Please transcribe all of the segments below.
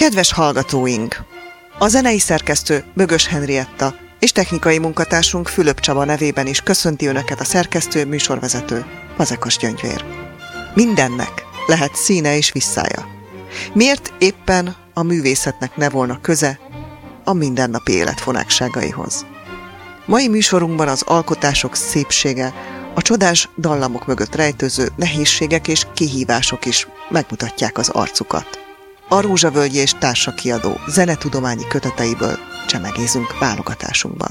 Kedves hallgatóink! A zenei szerkesztő Bögös Henrietta és technikai munkatársunk Fülöp Csaba nevében is köszönti Önöket a szerkesztő, műsorvezető Fazekas Gyöngyvér. Mindennek lehet színe és visszája. Miért éppen a művészetnek ne volna köze a mindennapi élet fonákságaihoz? Mai műsorunkban az alkotások szépsége, a csodás dallamok mögött rejtőző nehézségek és kihívások is megmutatják az arcukat. A Rózsavölgyi és Társa Kiadó zenetudományi köteteiből csemegézünk válogatásunkban.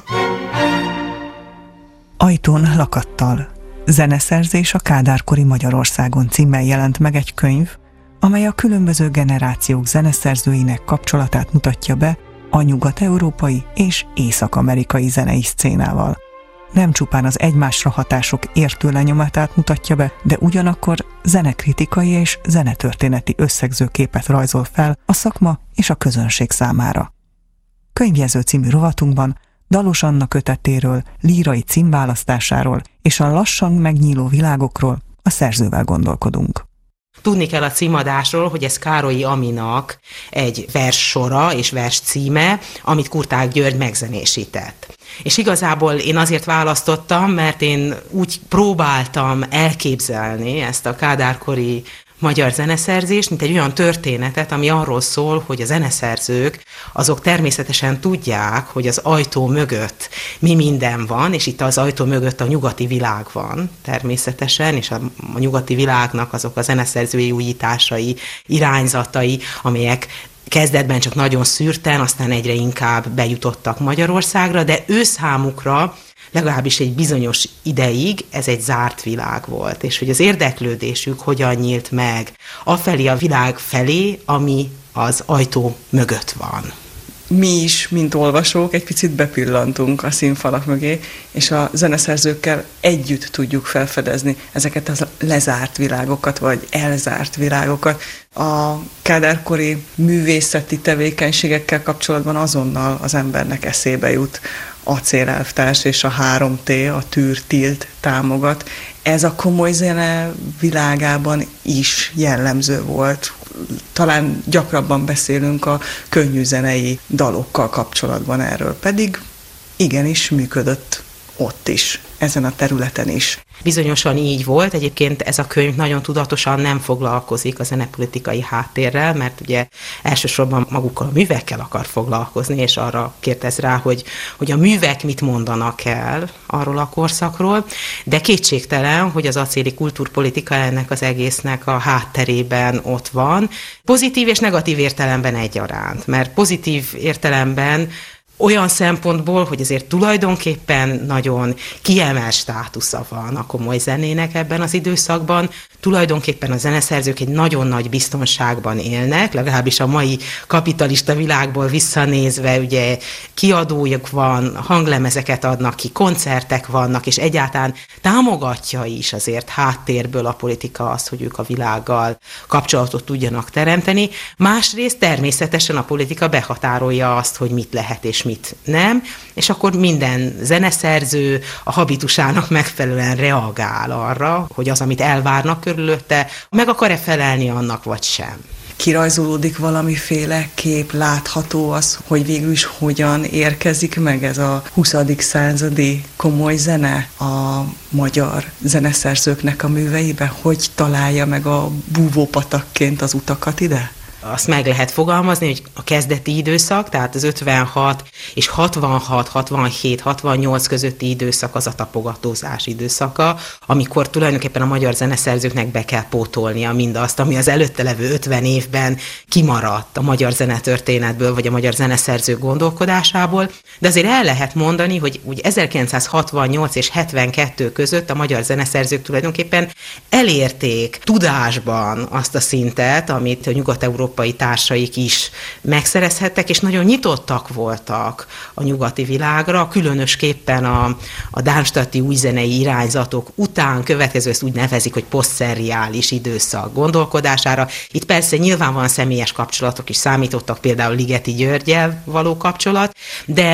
Ajtón lakattal. Zeneszerzés a Kádár-kori Magyarországon címmel jelent meg egy könyv, amely a különböző generációk zeneszerzőinek kapcsolatát mutatja be a nyugat-európai és észak-amerikai zenei szcénával. Nem csupán az egymásra hatások értő lenyomatát mutatja be, de ugyanakkor zenekritikai és zenetörténeti összegző képet rajzol fel a szakma és a közönség számára. Könyvjegyző című rovatunkban Dalos Anna kötetéről, lírai címválasztásáról és a lassan megnyíló világokról a szerzővel gondolkodunk. Tudni kell a címadásról, hogy ez Károlyi Aminak egy verssora és vers címe, amit Kurták György megzenésített. És igazából én azért választottam, mert én úgy próbáltam elképzelni ezt a kádárkori magyar zeneszerzést, mint egy olyan történetet, ami arról szól, hogy a zeneszerzők azok természetesen tudják, hogy az ajtó mögött mi minden van, és itt az ajtó mögött a nyugati világ van természetesen, és a nyugati világnak azok a zeneszerzői újításai, irányzatai, amelyek kezdetben csak nagyon szűrten, aztán egyre inkább bejutottak Magyarországra, de ő számukra legalábbis egy bizonyos ideig ez egy zárt világ volt, és hogy az érdeklődésük hogyan nyílt meg afelé a világ felé, ami az ajtó mögött van. Mi is, mint olvasók, egy picit bepillantunk a színfalak mögé, és a zeneszerzőkkel együtt tudjuk felfedezni ezeket a lezárt világokat, vagy elzárt világokat. A kádárkori művészeti tevékenységekkel kapcsolatban azonnal az embernek eszébe jut Acélelvtárs és a 3T, a Tűr, Tilt, Támogat. Ez a komoly zene világában is jellemző volt. Talán gyakrabban beszélünk a könnyű zenei dalokkal kapcsolatban erről, pedig igenis működött ott is, ezen a területen is. Bizonyosan így volt, egyébként ez a könyv nagyon tudatosan nem foglalkozik a zenepolitikai háttérrel, mert ugye elsősorban magukkal a művekkel akar foglalkozni, és arra kérdez rá, hogy a művek mit mondanak el arról a korszakról, de kétségtelen, hogy az acéli kultúrpolitika ennek az egésznek a hátterében ott van, pozitív és negatív értelemben egyaránt, mert pozitív értelemben olyan szempontból, hogy azért tulajdonképpen nagyon kiemelt státusza van a komoly zenének ebben az időszakban, tulajdonképpen a zeneszerzők egy nagyon nagy biztonságban élnek, legalábbis a mai kapitalista világból visszanézve, ugye kiadójuk van, hanglemezeket adnak ki, koncertek vannak, és egyáltalán támogatja is azért háttérből a politika azt, hogy ők a világgal kapcsolatot tudjanak teremteni. Másrészt természetesen a politika behatárolja azt, hogy mit lehet és mit nem, és akkor minden zeneszerző a habitusának megfelelően reagál arra, hogy az, amit elvárnak körülötte, meg akar-e felelni annak, vagy sem. Kirajzolódik valamiféle kép, látható az, hogy végül is hogyan érkezik meg ez a 20. századi komoly zene a magyar zeneszerzőknek a műveibe? Hogy találja meg a búvópatakként az utakat ide? Azt meg lehet fogalmazni, hogy a kezdeti időszak, tehát az 56 és 66, 67, 68 közötti időszak az a tapogatózás időszaka, amikor tulajdonképpen a magyar zeneszerzőknek be kell pótolnia mindazt, ami az előtte levő 50 évben kimaradt a magyar zenetörténetből, vagy a magyar zeneszerzők gondolkodásából, de azért el lehet mondani, hogy úgy 1968 és 72 között a magyar zeneszerzők tulajdonképpen elérték tudásban azt a szintet, amit a nyugat-európai társaik is megszerezhettek, és nagyon nyitottak voltak a nyugati világra, különösképpen a darmstadti újzenei irányzatok után következő, ezt úgy nevezik, hogy posztszeriális időszak gondolkodására. Itt persze nyilvánvalóan személyes kapcsolatok is számítottak, például Ligeti Györggyel való kapcsolat, de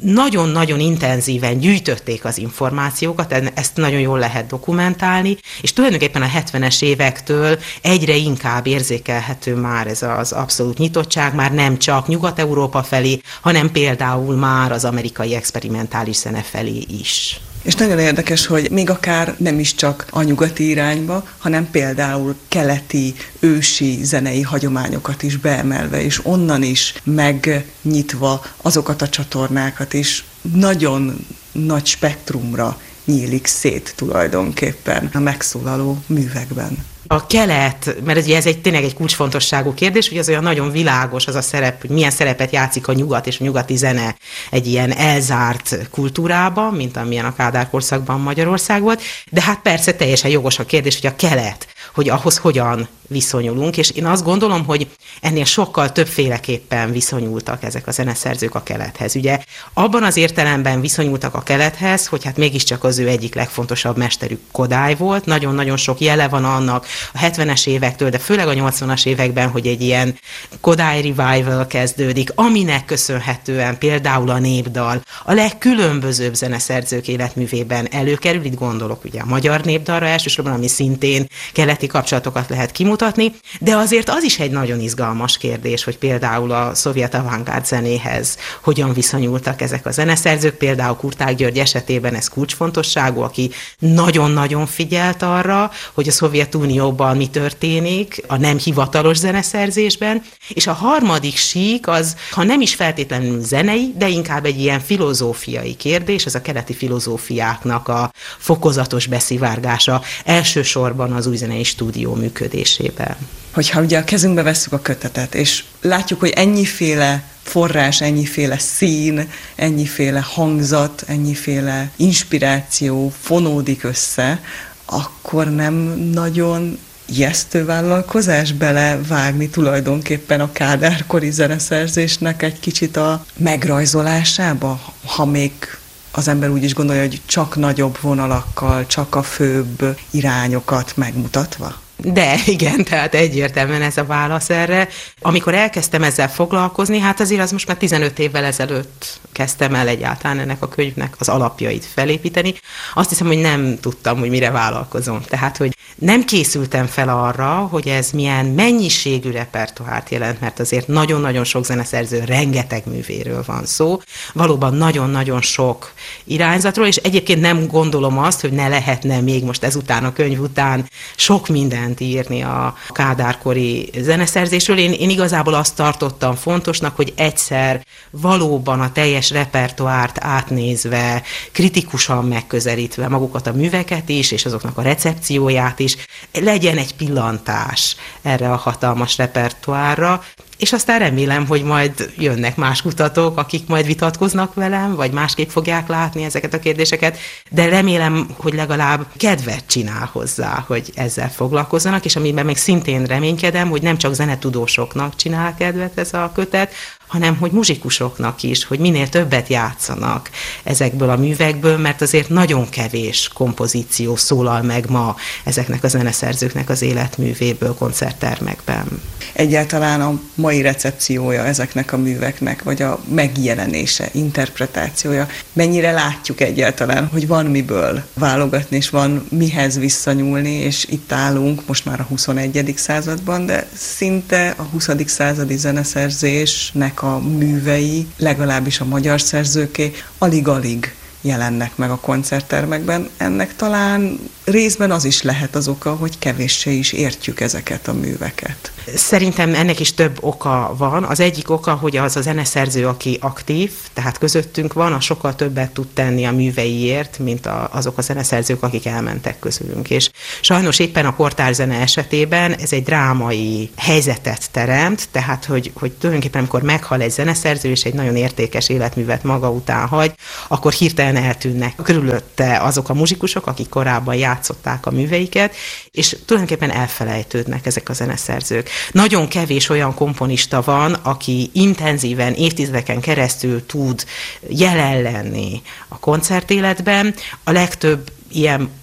nagyon-nagyon intenzíven gyűjtötték az információkat, ezt nagyon jól lehet dokumentálni, és tulajdonképpen a 70-es évektől egyre inkább érzékelhető már ez az abszolút nyitottság, már nem csak Nyugat-Európa felé, hanem például már az amerikai experimentális zene felé is. És nagyon érdekes, hogy még akár nem is csak a nyugati irányba, hanem például keleti, ősi zenei hagyományokat is beemelve, és onnan is megnyitva azokat a csatornákat is nagyon nagy spektrumra nyílik szét tulajdonképpen a megszólaló művekben. A kelet, mert ez tényleg egy kulcsfontosságú kérdés, hogy az olyan nagyon világos az a szerep, hogy milyen szerepet játszik a nyugat és a nyugati zene egy ilyen elzárt kultúrában, mint amilyen a Kádár korszakban Magyarország volt, de hát persze teljesen jogos a kérdés, hogy a kelet, hogy ahhoz hogyan viszonyulunk, és én azt gondolom, hogy ennél sokkal többféleképpen viszonyultak ezek a zeneszerzők a kelethez. Ugye abban az értelemben viszonyultak a kelethez, hogy hát mégiscsak az ő egyik legfontosabb mesterük Kodály volt, nagyon-nagyon sok jele van annak a 70-es évektől, de főleg a 80-as években, hogy egy ilyen Kodály revival kezdődik, aminek köszönhetően például a népdal a legkülönbözőbb zeneszerzők életművében előkerül, itt gondolok ugye a magyar népdalra elsősorban, ami szintén keleti kapcsolatokat lehet kimutatni, de azért az is egy nagyon izgalmas kérdés, hogy például a szovjet avantgárd zenéhez hogyan viszonyultak ezek a zeneszerzők, például Kurtág György esetében ez kulcsfontosságú, aki nagyon-nagyon figyelt arra, hogy a Szovjetunióban mi történik a nem hivatalos zeneszerzésben, és a harmadik sík az, ha nem is feltétlenül zenei, de inkább egy ilyen filozófiai kérdés, ez a keleti filozófiáknak a fokozatos beszivárgása elsősorban az újzenei stúdió működésében. Hogyha ugye a kezünkbe vesszük a kötetet, és látjuk, hogy ennyiféle forrás, ennyiféle szín, ennyiféle hangzat, ennyiféle inspiráció fonódik össze, akkor nem nagyon ijesztő vállalkozás belevágni tulajdonképpen a kádárkori zeneszerzésnek egy kicsit a megrajzolásába, ha még az ember úgy is gondolja, hogy csak nagyobb vonalakkal, csak a főbb irányokat megmutatva? De igen, tehát egyértelműen ez a válasz erre. Amikor elkezdtem ezzel foglalkozni, hát azért az most már 15 évvel ezelőtt kezdtem el egyáltalán ennek a könyvnek az alapjait felépíteni. Azt hiszem, hogy nem tudtam, hogy mire vállalkozom. Tehát, hogy nem készültem fel arra, hogy ez milyen mennyiségű repertoárt jelent, mert azért nagyon-nagyon sok zeneszerző, rengeteg művéről van szó. Valóban nagyon-nagyon sok irányzatról, és egyébként nem gondolom azt, hogy ne lehetne még most ezután a könyv után sok mindent írni a kádárkori zeneszerzésről. Én igazából azt tartottam fontosnak, hogy egyszer valóban a teljes repertoárt átnézve, kritikusan megközelítve magukat a műveket is, és azoknak a recepcióját is, legyen egy pillantás erre a hatalmas repertoárra, és aztán remélem, hogy majd jönnek más kutatók, akik majd vitatkoznak velem, vagy másképp fogják látni ezeket a kérdéseket, de remélem, hogy legalább kedvet csinál hozzá, hogy ezzel foglalkozzanak, és amiben még szintén reménykedem, hogy nem csak zenetudósoknak csinál kedvet ez a kötet, hanem hogy muzsikusoknak is, hogy minél többet játszanak ezekből a művekből, mert azért nagyon kevés kompozíció szólal meg ma ezeknek a zeneszerzőknek az életművéből koncerttermekben. Egyáltalán a mai recepciója ezeknek a műveknek, vagy a megjelenése, interpretációja, mennyire látjuk egyáltalán, hogy van miből válogatni, és van mihez visszanyúlni, és itt állunk most már a 21. században, de szinte a 20. századi zeneszerzésnek a művei, legalábbis a magyar szerzőké, alig-alig jelennek meg a koncerttermekben. Ennek talán részben az is lehet az oka, hogy kevéssé is értjük ezeket a műveket. Szerintem ennek is több oka van. Az egyik oka, hogy az a zeneszerző, aki aktív, tehát közöttünk van, az sokkal többet tud tenni a műveiért, mint azok a zeneszerzők, akik elmentek közülünk. És sajnos éppen a kortárs-zene esetében ez egy drámai helyzetet teremt, tehát hogy tulajdonképpen amikor meghal egy zeneszerző, és egy nagyon értékes életművet maga után hagy, akkor hirtelen eltűnnek körülötte azok a muzsikusok, akik korábban játszották a műveiket, és tulajdonképpen elfelejtődnek ezek a zeneszerzők. Nagyon kevés olyan komponista van, aki intenzíven, évtizedeken keresztül tud jelen lenni a koncertéletben. A legtöbb ilyen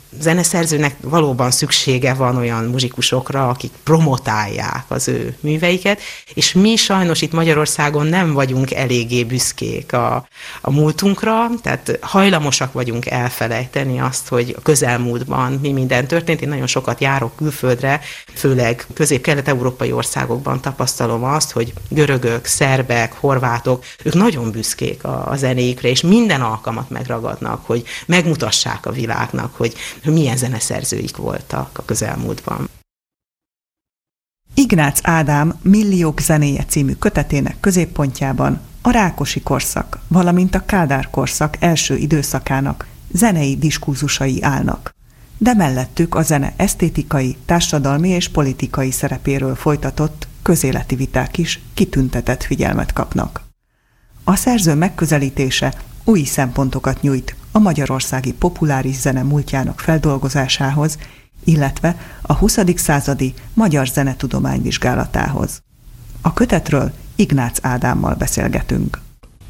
zeneszerzőnek valóban szüksége van olyan muzsikusokra, akik promotálják az ő műveiket, és mi sajnos itt Magyarországon nem vagyunk eléggé büszkék a múltunkra, tehát hajlamosak vagyunk elfelejteni azt, hogy a közelmúltban mi minden történt. Én nagyon sokat járok külföldre, főleg közép-kelet-európai országokban tapasztalom azt, hogy görögök, szerbek, horvátok, ők nagyon büszkék a zenéjükre, és minden alkalmat megragadnak, hogy megmutassák a világnak, hogy milyen zeneszerzőik voltak a közelmúltban. Ignác Ádám Milliók zenéje című kötetének középpontjában a Rákosi korszak, valamint a Kádár korszak első időszakának zenei diskurzusai állnak, de mellettük a zene esztétikai, társadalmi és politikai szerepéről folytatott közéleti viták is kitüntetett figyelmet kapnak. A szerző megközelítése új szempontokat nyújt a magyarországi populáris zene múltjának feldolgozásához, illetve a 20. századi magyar zenetudomány vizsgálatához. A kötetről Ignác Ádámmal beszélgetünk.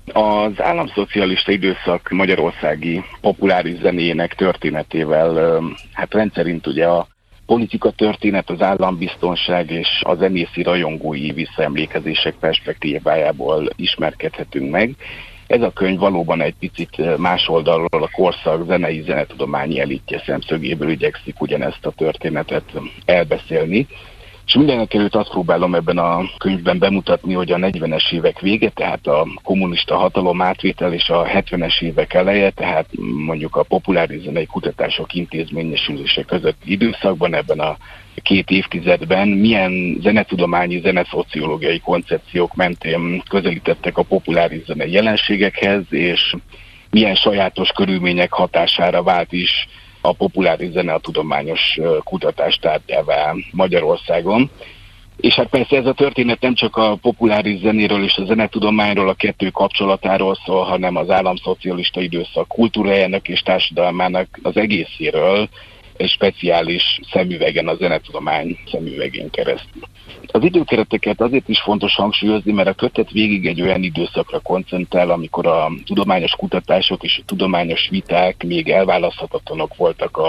Az államszocialista időszak magyarországi populáris zenéjének történetével, hát rendszerint ugye a politika történet, az állambiztonság és a zenészi rajongói visszaemlékezések perspektívájából ismerkedhetünk meg. Ez a könyv valóban egy picit más oldalról a korszak zenei zenetudományi elitje szemszögéből igyekszik ugyanezt a történetet elbeszélni. És mindenek előtt azt próbálom ebben a könyvben bemutatni, hogy a 40-es évek vége, tehát a kommunista hatalom átvétel és a 70-es évek eleje, tehát mondjuk a populáris zenei kutatások intézményesülése közötti időszakban, ebben a 2 évtizedben milyen zenetudományi, zeneszociológiai koncepciók mentén közelítettek a populáris zenei jelenségekhez, és milyen sajátos körülmények hatására vált is a populáris zene a tudományos kutatás tárgyává Magyarországon. És hát persze ez a történet nem csak a populáris zenéről és a zenetudományról, a kettő kapcsolatáról szól, hanem az államszocialista időszak kultúrájának és társadalmának az egészéről, egy speciális szemüvegen, a zenetudomány szemüvegén keresztül. Az időkereteket azért is fontos hangsúlyozni, mert a kötet végig egy olyan időszakra koncentrál, amikor a tudományos kutatások és a tudományos viták még elválaszthatatlanok voltak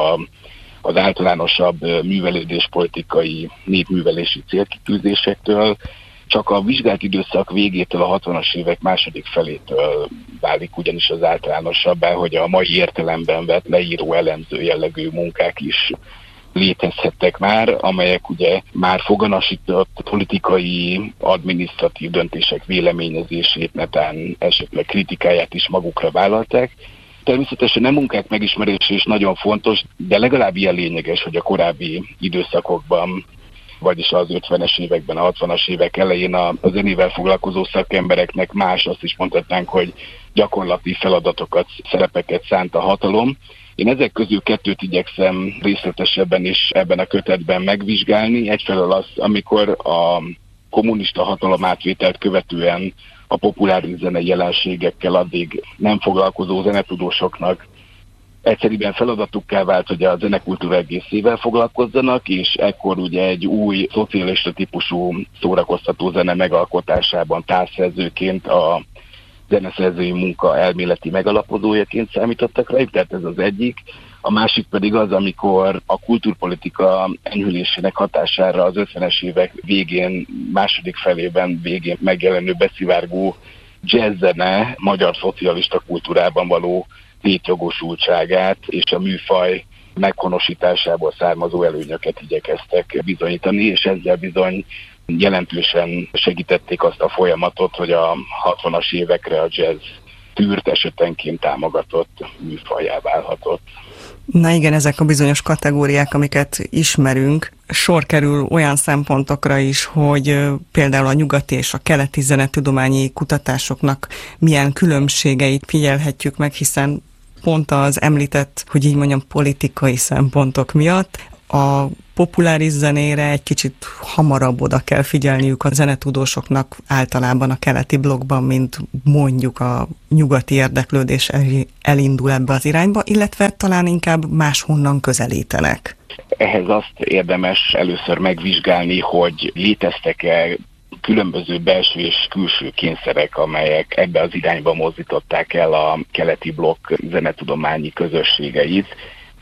az általánosabb művelődéspolitikai népművelési célkitűzésektől. Csak a vizsgált időszak végétől, a 60-as évek második felétől válik ugyanis az általánosabbá, hogy a mai értelemben vett leíró elemző jellegű munkák is létezhettek már, amelyek ugye már foganasított politikai, adminisztratív döntések véleményezését, netán esetleg kritikáját is magukra vállalták. Természetesen a munkák megismerése is nagyon fontos, de legalább ilyen lényeges, hogy a korábbi időszakokban, vagyis az 50-es években, a 60-as évek elején a zenével foglalkozó szakembereknek más, azt is mondhatnánk, hogy gyakorlati feladatokat, szerepeket szánt a hatalom. Én ezek közül 2 igyekszem részletesebben is ebben a kötetben megvizsgálni. Egyfelől az, amikor a kommunista hatalom átvételt követően a populáris zene jelenségekkel addig nem foglalkozó zenetudósoknak egyszerűen feladatukká vált, hogy a zenekultúra egészével foglalkozzanak, és ekkor ugye egy új szocialista típusú szórakoztató zene megalkotásában társzerzőként a zeneszerzői munka elméleti megalapozójaként számítottak rá, tehát ez az egyik. A másik pedig az, amikor a kultúrpolitika enyhülésének hatására az 50-es évek végén, második felében végén megjelenő beszivárgó jazzzene magyar szocialista kultúrában való létjogosultságát és a műfaj meghonosításából származó előnyöket igyekeztek bizonyítani, és ezzel bizony jelentősen segítették azt a folyamatot, hogy a 60-as évekre a jazz tűrt esetenként támogatott műfajjá válhatott. Na igen, ezek a bizonyos kategóriák, amiket ismerünk, sor kerül olyan szempontokra is, hogy például a nyugati és a keleti zenetudományi kutatásoknak milyen különbségeit figyelhetjük meg, hiszen pont az említett, hogy így mondjam, politikai szempontok miatt a populáris zenére egy kicsit hamarabb oda kell figyelniük a zenetudósoknak általában a keleti blokkban, mint mondjuk a nyugati érdeklődés elindul ebbe az irányba, illetve talán inkább máshonnan közelítenek. Ehhez azt érdemes először megvizsgálni, hogy léteztek-e különböző belső és külső kényszerek, amelyek ebbe az irányba mozdították el a keleti blokk zenetudományi közösségeit.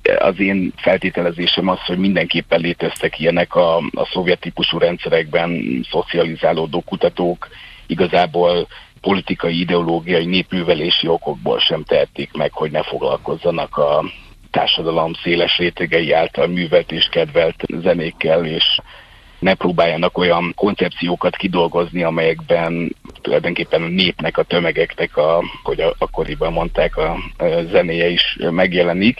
az én feltételezésem az, hogy mindenképpen léteztek ilyenek a szovjet típusú rendszerekben szocializálódó kutatók, igazából politikai, ideológiai, népművelési okokból sem tehették meg, hogy ne foglalkozzanak a társadalom széles rétegei által művelt és kedvelt zenékkel, és ne próbáljanak olyan koncepciókat kidolgozni, amelyekben tulajdonképpen a népnek, a tömegeknek, hogy akkoriban mondták, a zenéje is megjelenik.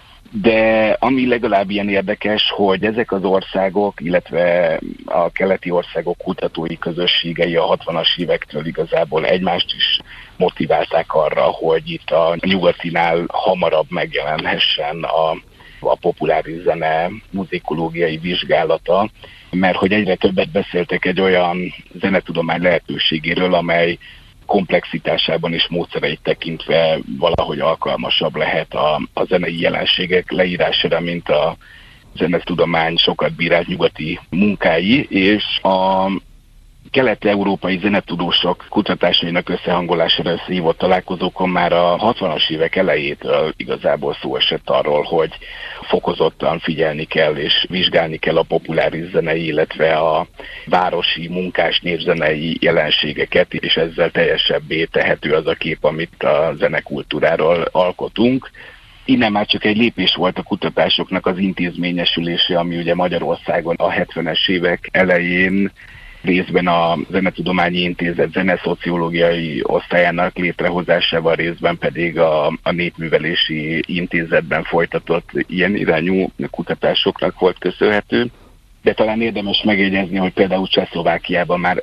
De ami legalább ilyen érdekes, hogy ezek az országok, illetve a keleti országok kutatói közösségei a 60-as évektől igazából egymást is motiválták arra, hogy itt a nyugatinál hamarabb megjelenhessen a populáris zene muzikológiai vizsgálata, mert hogy egyre többet beszéltek egy olyan zenetudomány lehetőségéről, amely komplexitásában és módszereit tekintve valahogy alkalmasabb lehet a zenei jelenségek leírására, mint a zenetudomány sokat bírált nyugati munkái, és a kelet-európai zenetudósok kutatásainak összehangolására összehívott találkozókon már a 60-as évek elejétől igazából szó esett arról, hogy fokozottan figyelni kell és vizsgálni kell a populáris zenei, illetve a városi munkás népzenei jelenségeket, és ezzel teljesebbé tehető az a kép, amit a zenekultúráról alkotunk. Innen már csak egy lépés volt a kutatásoknak az intézményesülése, ami ugye Magyarországon a 70-es évek elején részben a Zenetudományi Intézet zeneszociológiai osztályának létrehozásával, részben pedig a Népművelési Intézetben folytatott ilyen irányú kutatásoknak volt köszönhető. De talán érdemes megjegyezni, hogy például Csehszlovákiában már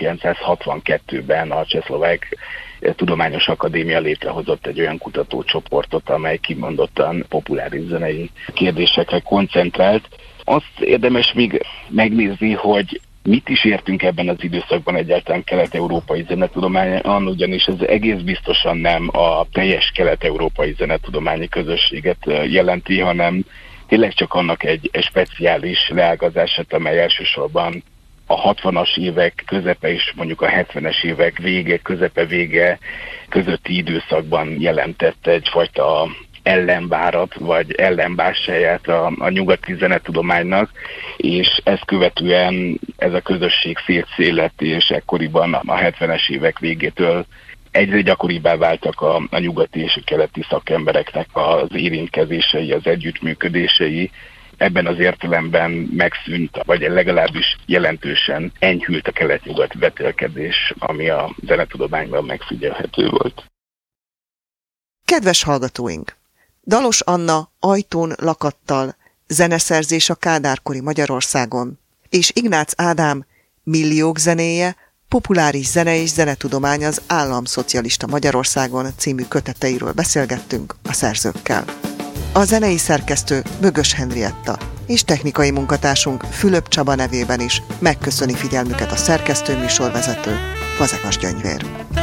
1962-ben a Csehszlovák Tudományos Akadémia létrehozott egy olyan kutatócsoportot, amely kimondottan populáris zenei kérdésekre koncentrált. Azt érdemes még megnézni, hogy mit is értünk ebben az időszakban egyáltalán kelet-európai zenetudományon, ugyanis ez egész biztosan nem a teljes kelet-európai zenetudományi közösséget jelenti, hanem tényleg csak annak egy speciális leágazását, amely elsősorban a 60-as évek közepe és mondjuk a 70-es évek vége, közepe-vége közötti időszakban jelentett egyfajta ellenvárat, vagy ellenbársaját a nyugati zenetudománynak, és ezt követően ez a közösség szétszélett, és ekkoriban a 70-es évek végétől egyre gyakoribbá váltak a nyugati és a keleti szakembereknek az érintkezései, az együttműködései. Ebben az értelemben megszűnt, vagy legalábbis jelentősen enyhült a kelet-nyugati vetélkedés, ami a zenetudományban megfigyelhető volt. Kedves hallgatóink! Dalos Anna Ajtón lakattal, zeneszerzés a kádárkori Magyarországon, és Ignác Ádám Milliók zenéje, populáris zene és zenetudomány az államszocialista Magyarországon című köteteiről beszélgettünk a szerzőkkel. A zenei szerkesztő Bögös Henrietta és technikai munkatársunk Fülöp Csaba nevében is megköszöni figyelmüket a szerkesztő műsorvezető, Fazekas Gyöngyvér.